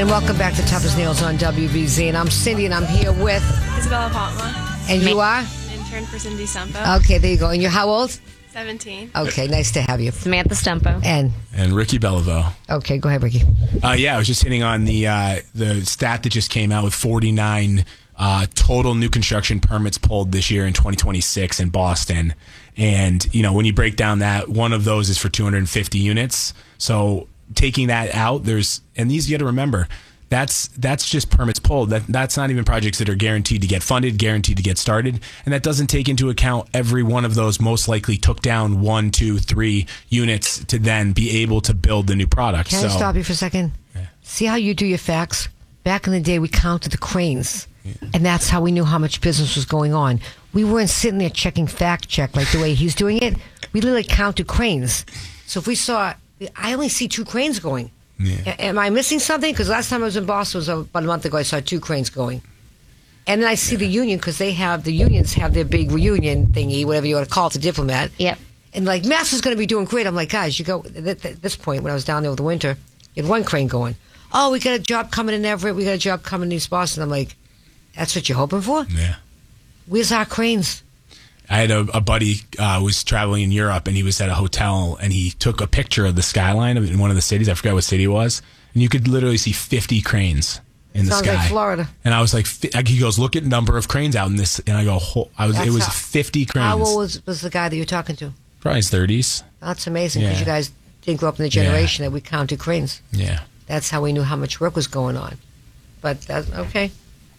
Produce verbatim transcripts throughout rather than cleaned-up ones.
And welcome back to Tough as Nails on W B Z. And I'm Cindy, and I'm here with... Isabella Palma. And you are? Intern for Cindy Stumpo. Okay, there you go. And you're how old? seventeen. Okay, nice to have you. Samantha Stumpo. And? And Ricky Bellavo. Okay, go ahead, Ricky. Uh, yeah, I was just hitting on the uh, the stat that just came out with forty-nine uh, total new construction permits pulled this year in twenty twenty-six in Boston. And, you know, when you break down that, one of those is for two hundred fifty units. So taking that out, there's, and these you got to remember, that's that's just permits pulled. That that's not even projects that are guaranteed to get funded, guaranteed to get started, and that doesn't take into account every one of those most likely took down one, two, three units to then be able to build the new product. Can so, I stop you for a second? Yeah. See how you do your facts? Back in the day, we counted the cranes, yeah. and that's how we knew how much business was going on. We weren't sitting there checking fact check like the way he's doing it. We literally counted cranes. So if we saw, I only see two cranes going. Yeah. Am I missing something? Because last time I was in Boston was about a month ago. I saw two cranes going, and then I see yeah. the union because they have the unions have their big reunion thingy, whatever you want to call it, the diplomat. Yep. And like Mass is going to be doing great. I'm like, guys, you go at this point when I was down there over the winter, you had one crane going. Oh, we got a job coming in Everett. We got a job coming in East Boston. I'm like, that's what you're hoping for? Yeah. Where's our cranes? I had a, a buddy uh, was traveling in Europe, and he was at a hotel, and he took a picture of the skyline of in one of the cities. I forgot what city it was, and you could literally see fifty cranes in Sounds the sky. Like Florida. And I was like, he goes, look at number of cranes out in this, and I go, I was, That's it was how, fifty cranes. How old was, was the guy that you're talking to? Probably his thirties. That's amazing because yeah. you guys didn't grow up in the generation yeah. that we counted cranes. Yeah. That's how we knew how much work was going on. But that's okay.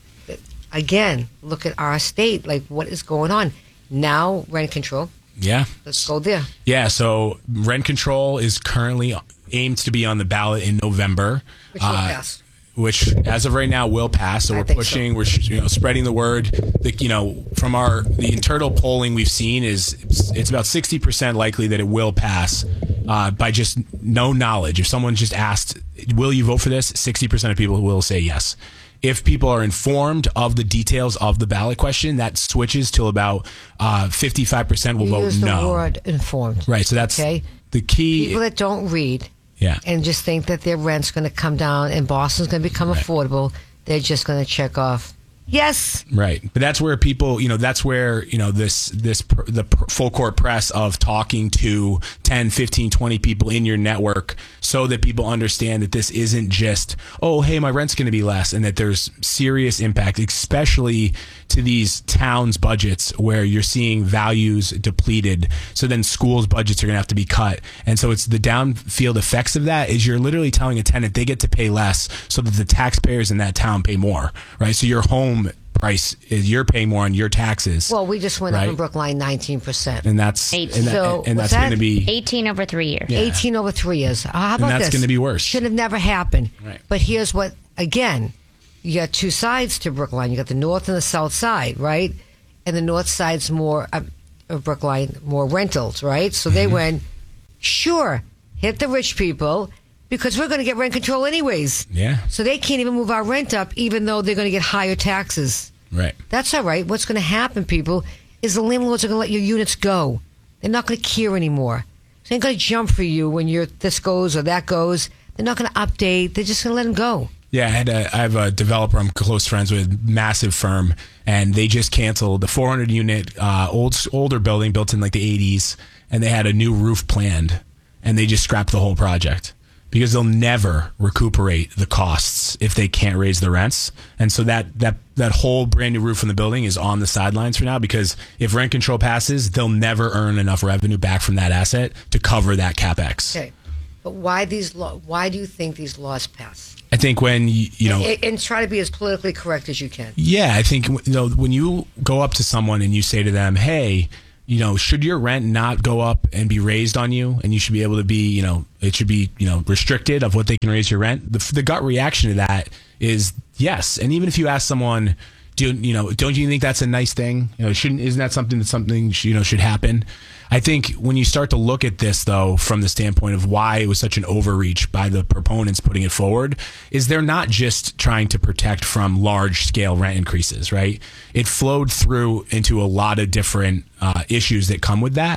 Again, look at our state. Like, what is going on? Now, rent control. Yeah. Let's go there. Yeah, so rent control is currently aimed to be on the ballot in November. Which will uh, pass. Which, as of right now, will pass. So I we're think pushing, so. we're you know spreading the word. The, you know, from our the internal polling we've seen is it's, it's about sixty percent likely that it will pass uh, by just no knowledge. If someone just asked, "Will you vote for this?" sixty percent of people will say yes. If people are informed of the details of the ballot question, that switches to about uh, fifty-five percent will you vote use the no. word informed. Right, so that's okay? the key. People that don't read yeah. and just think that their rent's going to come down and Boston's going to become right. affordable, they're just going to check off, yes. Right. But that's where people, you know, that's where, you know, this, this, the full court press of talking to ten, fifteen, twenty people in your network so that people understand that this isn't just, oh, hey, my rent's going to be less, and that there's serious impact, especially to these towns' budgets where you're seeing values depleted. So then schools' budgets are going to have to be cut. And so it's the downfield effects of that is you're literally telling a tenant they get to pay less so that the taxpayers in that town pay more, right? So your home price is you're paying more on your taxes. Well, we just went right? up in Brookline nineteen percent. And that's Eight. and, that, So, and what's that's that? going to be eighteen over three years. Yeah. eighteen over three years. How about and that's this? going to be worse. Should have never happened. Right. But here's what, again, you got two sides to Brookline. You got the north and the south side, right? And the north side's more, uh, of Brookline, more rentals, right? So they mm-hmm. went, sure, hit the rich people because we're going to get rent control anyways. Yeah. So they can't even move our rent up even though they're going to get higher taxes. Right. That's all right. What's going to happen, people, is the landlords are going to let your units go. They're not going to care anymore. So they're going to jump for you when your this goes or that goes. They're not going to update. They're just going to let them go. Yeah, I, had a, I have a developer I'm close friends with, massive firm, and they just canceled the four hundred unit uh, old older building built in like the eighties, and they had a new roof planned, and they just scrapped the whole project because they'll never recuperate the costs if they can't raise the rents. And so that that that whole brand new roof in the building is on the sidelines for now because if rent control passes, they'll never earn enough revenue back from that asset to cover that capex. Okay, but why these law? Why do you think these laws pass? I think when you, you know, and, and try to be as politically correct as you can. Yeah, I think you know when you go up to someone and you say to them, "Hey, you know, should your rent not go up and be raised on you, and you should be able to be, you know, it should be, you know, restricted of what they can raise your rent." The, the gut reaction to that is yes. And even if you ask someone, "Do you know? Don't you think that's a nice thing? You know, shouldn't isn't that something that something you know should happen?" I think when you start to look at this, though, from the standpoint of why it was such an overreach by the proponents putting it forward, is they're not just trying to protect from large-scale rent increases, right? It flowed through into a lot of different uh, issues that come with that.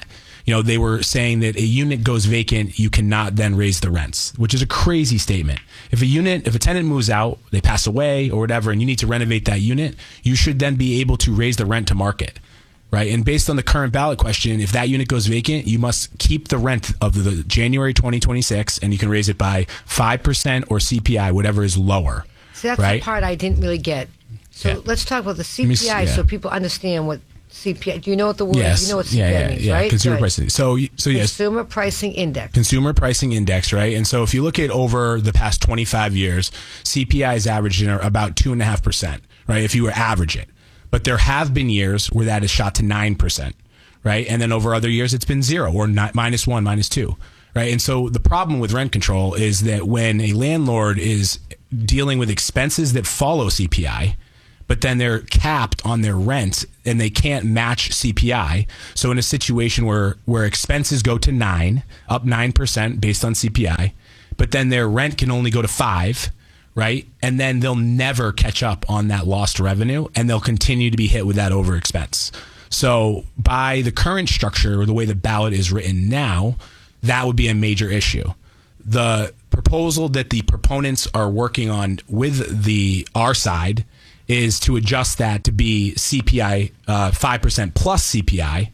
you know, they were saying that a unit goes vacant, you cannot then raise the rents, which is a crazy statement. If a unit, if a tenant moves out, they pass away or whatever, and you need to renovate that unit, you should then be able to raise the rent to market, right? And based on the current ballot question, if that unit goes vacant, you must keep the rent of the January twenty twenty-six, and you can raise it by five percent or C P I, whatever is lower. So that's right? the part I didn't really get. So Yeah. let's talk about the C Let me P s- I yeah. so people understand what C P I. Do you know what the word? Yes. You know what C P I yeah, yeah, means, yeah. right? Consumer Good. pricing. So, so yes, Consumer Pricing Index. Consumer Pricing Index, right? And so if you look at over the past twenty-five years, C P I is averaging about two and a half percent, right? If you were average it. But there have been years where that is shot to nine percent, right? And then over other years, it's been zero or not, minus one, minus two, right? And so the problem with rent control is that when a landlord is dealing with expenses that follow C P I, but then they're capped on their rent and they can't match C P I. So in a situation where, where expenses go to nine, up nine percent based on C P I, but then their rent can only go to five, right? And then they'll never catch up on that lost revenue and they'll continue to be hit with that over expense. So by the current structure or the way the ballot is written now, that would be a major issue. The proposal that the proponents are working on with the our side is to adjust that to be C P I uh, five percent plus C P I,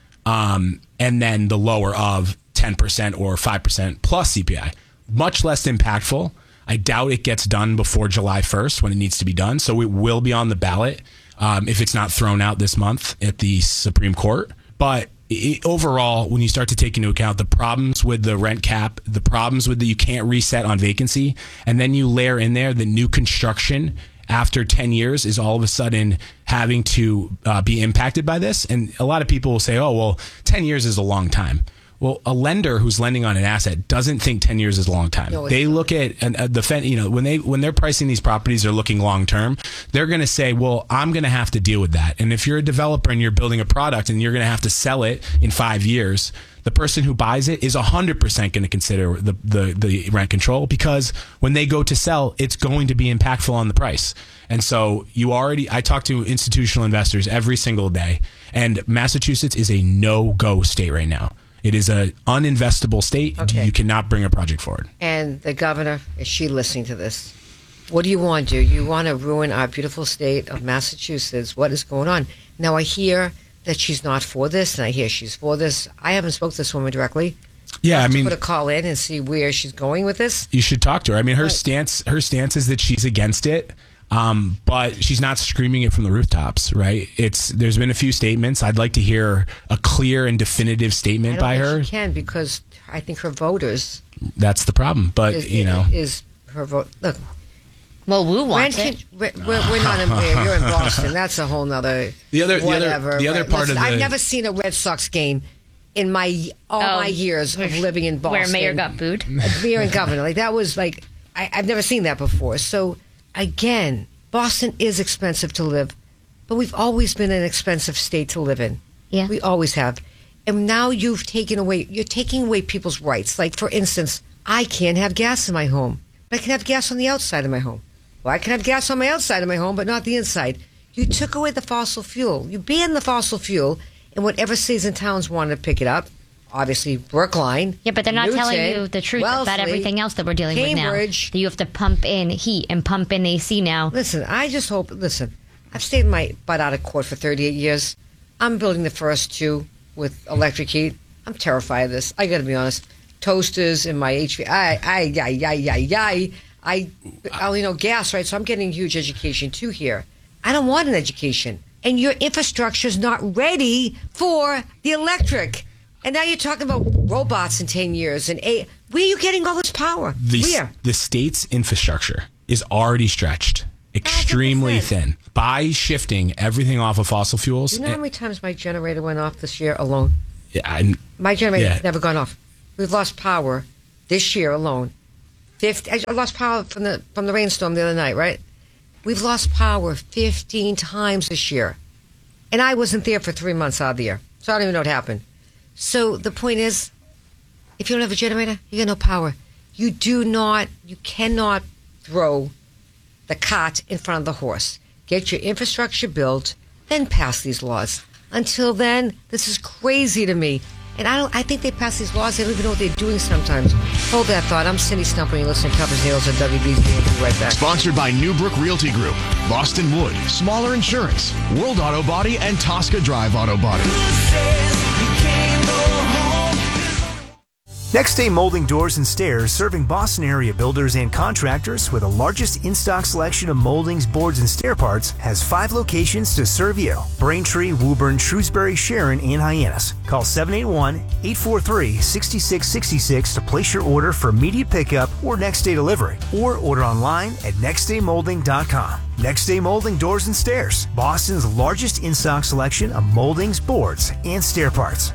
um, and then the lower of ten percent or five percent plus C P I. Much less impactful. I doubt it gets done before July first when it needs to be done. So it will be on the ballot um, if it's not thrown out this month at the Supreme Court. But it, overall, when you start to take into account the problems with the rent cap, the problems with the you can't reset on vacancy, and then you layer in there the new construction after ten years is all of a sudden having to uh, be impacted by this. And a lot of people will say, oh, well, ten years is a long time. Well, a lender who's lending on an asset doesn't think ten years is a long time. No, it's they not. look at an, uh, the fen- you know when they when they're pricing these properties, they're looking long term. They're going to say, well, I'm going to have to deal with that. And if you're a developer and you're building a product and you're going to have to sell it in five years, the person who buys it is one hundred percent going to consider the, the the rent control, because when they go to sell, it's going to be impactful on the price. And so you already, I talk to institutional investors every single day, and Massachusetts is a no-go state right now. It is an uninvestable state. Okay. You cannot bring a project forward. And the governor, is she listening to this? What do you want to do? You want to ruin our beautiful state of Massachusetts. What is going on? Now, I hear that she's not for this, and I hear she's for this. I haven't spoke to this woman directly. Yeah, I'll I have to mean, put a call in and see where she's going with this. you should talk to her. I mean, her Right. stance, her stance is that she's against it. Um, but she's not screaming it from the rooftops, right? It's there's been a few statements. I'd like to hear a clear and definitive I statement don't by think her. she can, because I think her voters That's the problem. But is, you know, is her vote. Look, Well, Wu wants rent it. can- we're, we're we're not in. You're in Boston. That's a whole nother. The other- the other- whatever. the other right? part of Listen, I've the- never seen a Red Sox game in my all Oh, my years of living in Boston. Where Mayor got booed. Mayor and governor. Like that was like I, I've never seen that before. So again, Boston is expensive to live, but we've always been an expensive state to live in. Yeah. We always have. And now you've taken away you're taking away people's rights. Like for instance, I can't have gas in my home. But I can have gas on the outside of my home. Well, I can have gas on my outside of my home, but not the inside. You took away the fossil fuel. You banned the fossil fuel, and whatever cities and towns wanted to pick it up, obviously Brookline. Yeah, but they're not telling Newton, you the truth Wellesley, about everything else that we're dealing Cambridge. with now. That you have to pump in heat and pump in A C now. Listen, I just hope. Listen, I've stayed my butt out of court for thirty-eight years. I'm building the first two with electric heat. I'm terrified of this. I got to be honest. Toasters in my H V. I, I, I, I, I, I, I, I only know gas, right? So I'm getting a huge education too here. I don't want an education, and your infrastructure is not ready for the electric. And now you're talking about robots in ten years and eight. Where are you getting all this power? the, Where? the state's infrastructure is already stretched extremely one hundred percent. thin by shifting everything off of fossil fuels. You know how many times my generator went off this year alone? Yeah, and My generator Yeah. has never gone off. We've lost power this year alone. fifty, I lost power from the from the rainstorm the other night, right? We've lost power fifteen times this year. And I wasn't there for three months out of the year. So I don't even know what happened. So the point is, if you don't have a generator, you got no power. You do not, you cannot throw the cart in front of the horse. Get your infrastructure built, then pass these laws. Until then, this is crazy to me. And I don't. I think they pass these laws. They don't even know what they're doing sometimes. Hold that thought. I'm Cindy Stumper. You're listening to Covers Nails on W B Z. We'll be right back. Sponsored by Newbrook Realty Group, Boston Wood, Smaller Insurance, World Auto Body, and Tosca Drive Auto Body. Next Day Molding Doors and Stairs, serving Boston area builders and contractors with the largest in-stock selection of moldings, boards, and stair parts, has five locations to serve you. Braintree, Woburn, Shrewsbury, Sharon, and Hyannis. Call seven eight one, eight four three, six six six six to place your order for immediate pickup or next day delivery, or order online at next day molding dot com. Next Day Molding Doors and Stairs, Boston's largest in-stock selection of moldings, boards, and stair parts.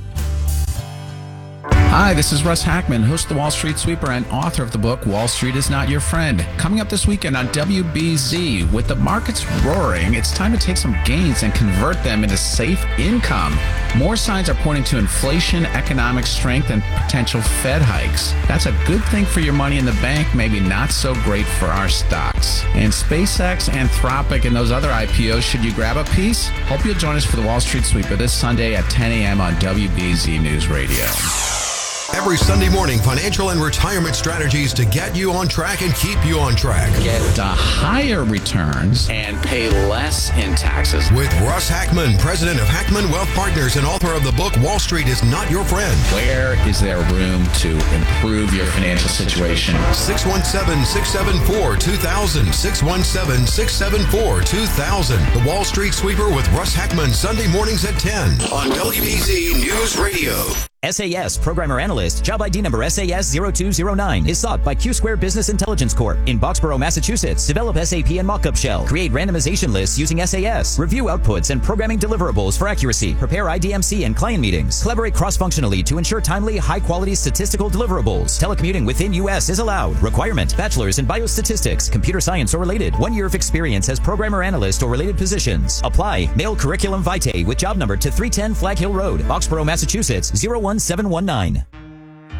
Hi, this is Russ Hackman, host of the Wall Street Sweeper and author of the book, Wall Street is Not Your Friend. Coming up this weekend on W B Z, with the markets roaring, it's time to take some gains and convert them into safe income. More signs are pointing to inflation, economic strength, and potential Fed hikes. That's a good thing for your money in the bank, maybe not so great for our stocks. And SpaceX, Anthropic, and those other I P Os, should you grab a piece? Hope you'll join us for the Wall Street Sweeper this Sunday at ten a.m. on W B Z News Radio. Every Sunday morning, financial and retirement strategies to get you on track and keep you on track. Get uh, higher returns and pay less in taxes. With Russ Hackman, president of Hackman Wealth Partners and author of the book, Wall Street is Not Your Friend. Where is there room to improve your financial situation? six one seven, six seven four, two thousand. six one seven, six seven four, two thousand. The Wall Street Sweeper with Russ Hackman, Sunday mornings at ten on W B Z News Radio. S A S Programmer Analyst, job I D number S A S zero two zero nine, is sought by Q Square Business Intelligence Corp in Boxborough, Massachusetts. Develop S A P and mockup shell. Create randomization lists using S A S. Review outputs and programming deliverables for accuracy. Prepare I D M C and client meetings. Collaborate cross-functionally to ensure timely, high-quality statistical deliverables. Telecommuting within U S is allowed. Requirement: bachelor's in biostatistics, computer science or related. One year of experience as programmer analyst or related positions. Apply. Mail curriculum vitae with job number to three ten Flag Hill Road, Boxborough, Massachusetts zero one seven one nine.